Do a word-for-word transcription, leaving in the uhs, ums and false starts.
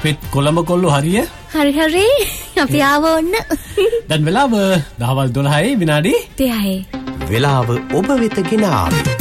අපිත් කොළඹ කොල්ලෝ හරිය. හරි හරි. අපි ආව ඔන්න. දැන් වෙලාව දහවල් දොළහයි විනාඩි තිහයි. වෙලාව ඔබ වෙත ගෙන ආවේ